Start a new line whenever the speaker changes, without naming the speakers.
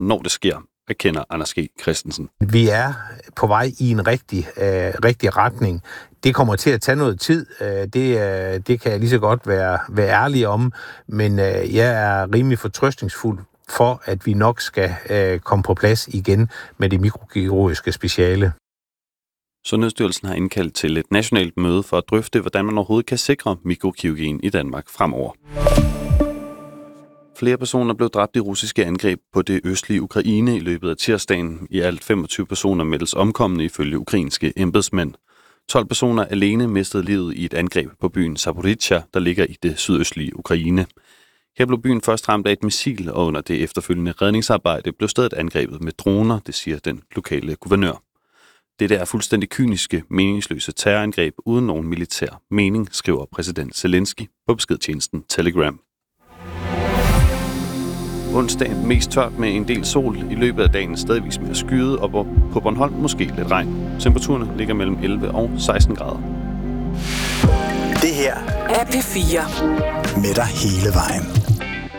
når det sker, erkender Anders G. Christensen.
Vi er på vej i en rigtig retning. Det kommer til at tage noget tid. Det kan jeg lige så godt være ærlig om, men jeg er rimelig fortrøstningsfuld for, at vi nok skal komme på plads igen med det mikrokirurgiske speciale.
Sundhedsstyrelsen har indkaldt til et nationalt møde for at drøfte, hvordan man overhovedet kan sikre mikrokirurgien i Danmark fremover. Flere personer blev dræbt i russiske angreb på det østlige Ukraine i løbet af tirsdagen. I alt 25 personer meldes omkomne ifølge ukrainske embedsmænd. 12 personer alene mistede livet i et angreb på byen Zaporizhzhia, der ligger i det sydøstlige Ukraine. Her blev byen først ramt af et missil, og under det efterfølgende redningsarbejde blev stedet angrebet med droner, det siger den lokale guvernør. Dette er fuldstændig kyniske, meningsløse terrorangreb uden nogen militær mening, skriver præsident Zelensky på beskedtjenesten Telegram. Onsdag mest tørt med en del sol, i løbet af dagen stadigvis mere skyet, og på Bornholm måske lidt regn. Temperaturerne ligger mellem 11 og 16 grader.
Det her er P4 med dig hele vejen.